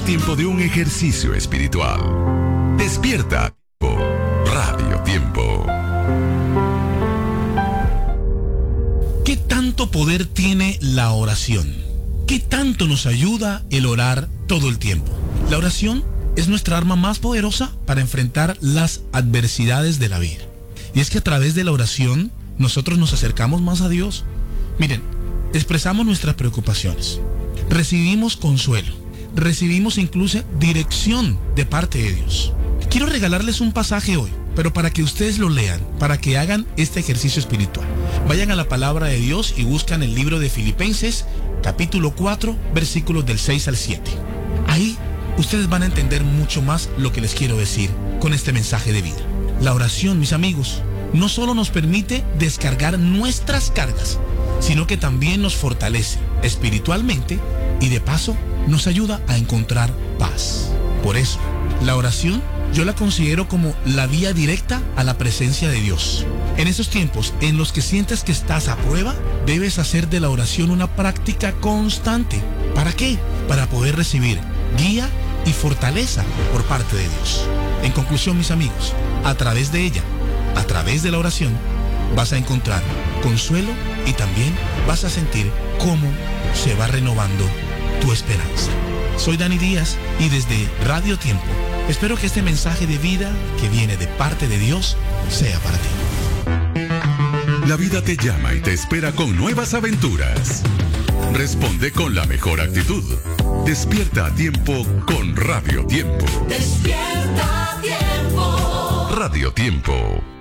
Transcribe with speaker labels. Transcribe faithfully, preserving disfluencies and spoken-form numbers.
Speaker 1: tiempo de un ejercicio espiritual. Despierta Radio Tiempo.
Speaker 2: ¿Qué tanto poder tiene la oración? ¿Qué tanto nos ayuda el orar todo el tiempo? La oración es nuestra arma más poderosa para enfrentar las adversidades de la vida. Y es que a través de la oración nosotros nos acercamos más a Dios. Miren, expresamos nuestras preocupaciones, recibimos consuelo, recibimos incluso dirección de parte de Dios. Quiero regalarles un pasaje hoy, pero para que ustedes lo lean, para que hagan este ejercicio espiritual. Vayan a la palabra de Dios y buscan el libro de Filipenses, capítulo cuatro, versículos del seis al siete. Ahí ustedes van a entender mucho más lo que les quiero decir con este mensaje de vida. La oración, mis amigos, no solo nos permite descargar nuestras cargas, sino que también nos fortalece espiritualmente y de paso nos ayuda a encontrar paz. Por eso, la oración yo la considero como la vía directa a la presencia de Dios. En esos tiempos en los que sientes que estás a prueba, debes hacer de la oración una práctica constante. ¿Para qué? Para poder recibir guía y fortaleza por parte de Dios. En conclusión, mis amigos, a través de ella, a través de la oración, vas a encontrar consuelo y también vas a sentir cómo se va renovando tu esperanza. Soy Dani Díaz y desde Radio Tiempo espero que este mensaje de vida que viene de parte de Dios sea para ti.
Speaker 1: La vida te llama y te espera con nuevas aventuras. Responde con la mejor actitud. Despierta a tiempo con Radio Tiempo.
Speaker 3: Despierta a tiempo.
Speaker 1: Radio Tiempo.